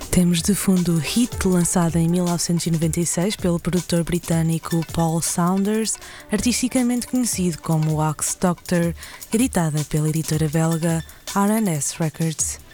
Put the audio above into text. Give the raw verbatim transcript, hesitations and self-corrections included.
Temos de fundo o hit lançado em mil novecentos e noventa e seis pelo produtor britânico Paul Saunders, artisticamente conhecido como Wax Doctor, editada pela editora belga R and S Records.